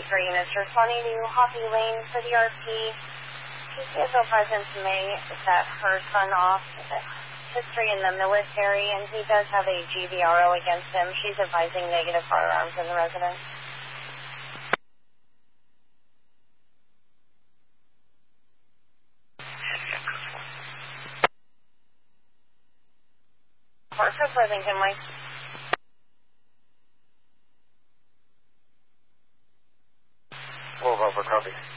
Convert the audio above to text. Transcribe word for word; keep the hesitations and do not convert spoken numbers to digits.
three units responding to Hoppy Lane for the R P. P C S O Presence May set her son off history in the military, and he does have a G V R O against him. She's advising negative firearms in the residence. Parker, Worthington Way. Wolf Alpha, copy.